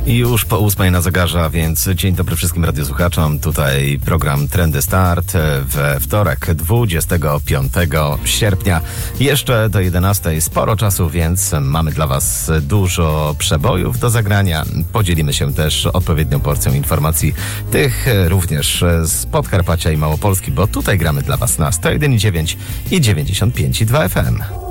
Już po 8 na zegarze, a więc dzień dobry wszystkim radiosłuchaczom. Tutaj program Trendy Start we wtorek 25 sierpnia. Jeszcze do 11 sporo czasu, więc mamy dla Was dużo przebojów do zagrania. Podzielimy się też odpowiednią porcją informacji, tych również z Podkarpacia i Małopolski, bo tutaj gramy dla Was na 101,9 i 95,2 FM.